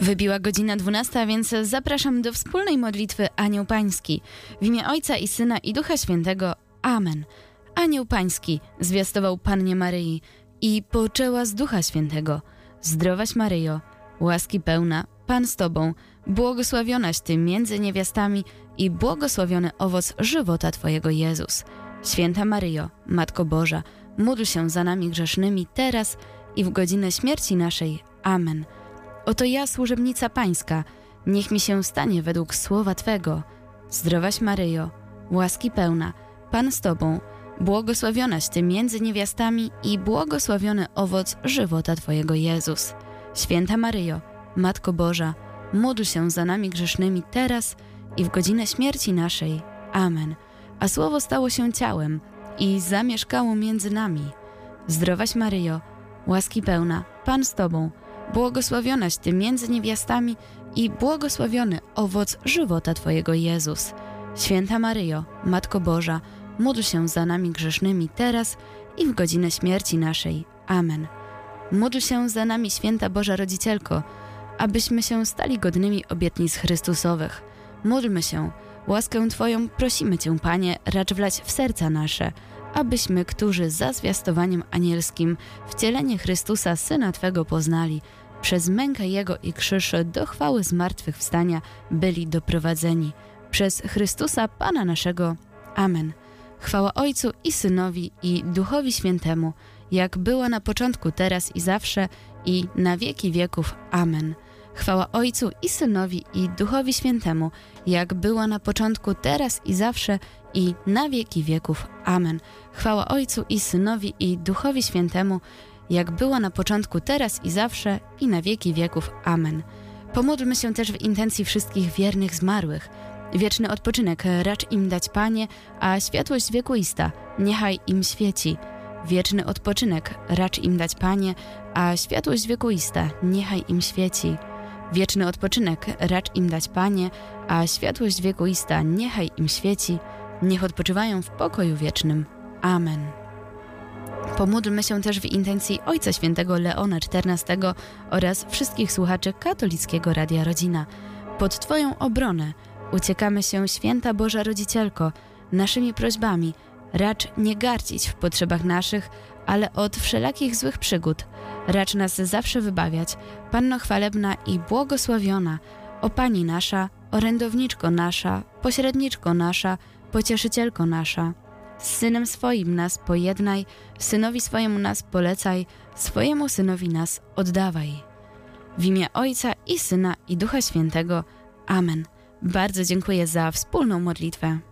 Wybiła godzina 12, więc zapraszam do wspólnej modlitwy Anioł Pański. W imię Ojca i Syna i Ducha Świętego. Amen. Anioł Pański zwiastował Pannie Maryi i poczęła z Ducha Świętego. Zdrowaś Maryjo, łaski pełna, Pan z Tobą, błogosławionaś Ty między niewiastami i błogosławiony owoc żywota Twojego Jezus. Święta Maryjo, Matko Boża, módl się za nami grzesznymi teraz i w godzinę śmierci naszej. Amen. Oto ja, służebnica Pańska, niech mi się stanie według słowa Twego. Zdrowaś Maryjo, łaski pełna, Pan z Tobą, błogosławionaś Ty między niewiastami i błogosławiony owoc żywota Twojego Jezus. Święta Maryjo, Matko Boża, módl się za nami grzesznymi teraz i w godzinę śmierci naszej. Amen. A Słowo stało się ciałem i zamieszkało między nami. Zdrowaś Maryjo, łaski pełna, Pan z Tobą, błogosławionaś Ty między niewiastami i błogosławiony owoc żywota Twojego Jezus. Święta Maryjo, Matko Boża, módl się za nami grzesznymi teraz i w godzinę śmierci naszej. Amen. Módl się za nami, Święta Boża Rodzicielko, abyśmy się stali godnymi obietnic Chrystusowych. Módlmy się, łaskę Twoją prosimy Cię, Panie, racz wlać w serca nasze, abyśmy, którzy za zwiastowaniem anielskim wcielenie Chrystusa, Syna Twego poznali, przez mękę Jego i krzyż do chwały zmartwychwstania byli doprowadzeni. Przez Chrystusa Pana naszego. Amen. Chwała Ojcu i Synowi i Duchowi Świętemu, jak była na początku, teraz i zawsze, i na wieki wieków. Amen. Chwała Ojcu i Synowi i Duchowi Świętemu, jak była na początku, teraz i zawsze, i na wieki wieków. Amen. Chwała Ojcu i Synowi i Duchowi Świętemu, jak była na początku, teraz i zawsze, i na wieki wieków. Amen. Pomódlmy się też w intencji wszystkich wiernych zmarłych. Wieczny odpoczynek racz im dać, Panie, a światłość wiekuista niechaj im świeci. Wieczny odpoczynek racz im dać, Panie, a światłość wiekuista niechaj im świeci. Wieczny odpoczynek racz im dać, Panie, a światłość wiekuista niechaj im świeci. Niech odpoczywają w pokoju wiecznym. Amen. Pomódlmy się też w intencji Ojca Świętego Leona XIV oraz wszystkich słuchaczy katolickiego Radia Rodzina. Pod Twoją obronę uciekamy się, Święta Boża Rodzicielko, naszymi prośbami. Racz nie gardzić w potrzebach naszych, ale od wszelakich złych przygód. Racz nas zawsze wybawiać, Panno chwalebna i błogosławiona, o Pani nasza, orędowniczko nasza, pośredniczko nasza, pocieszycielko nasza. Z Synem swoim nas pojednaj, Synowi swojemu nas polecaj, swojemu Synowi nas oddawaj. W imię Ojca i Syna i Ducha Świętego. Amen. Bardzo dziękuję za wspólną modlitwę.